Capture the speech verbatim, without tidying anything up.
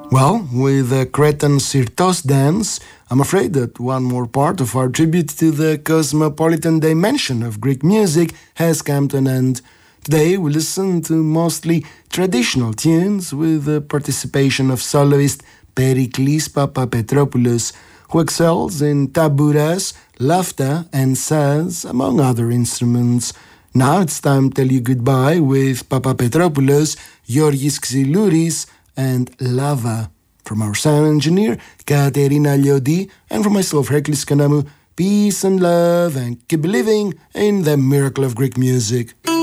Well, with the Cretan Sirtos dance, I'm afraid that one more part of our tribute to the cosmopolitan dimension of Greek music has come to an end. Today we listen to mostly traditional tunes with the participation of soloist Periklis Papapetropoulos, who excels in tabouras, lafta and saz, among other instruments. Now it's time to tell you goodbye with Papapetropoulos, Georgis Xylouris, and Lava. From our sound engineer, Katerina Liodi, and from myself, Hercules Kanamu, peace and love, and keep believing in the miracle of Greek music.